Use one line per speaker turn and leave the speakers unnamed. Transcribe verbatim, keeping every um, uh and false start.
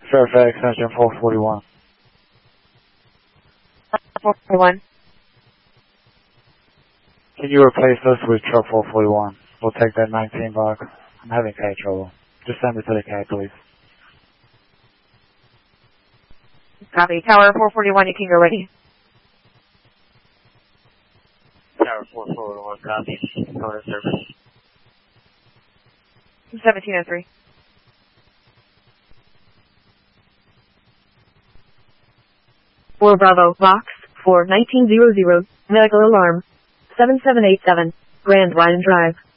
Verify extension four forty-one.
four forty-one.
Can you replace us with truck four forty-one? We'll take that nineteen box. I'm having K trouble. Just send me to the K, please.
Copy. Tower four forty-one, you can go ready.
Tower four forty-one, copy. Phone service.
seventeen oh three.
four Bravo, box, four nineteen hundred, medical alarm, seven seven eight seven, Grand Ryan Drive.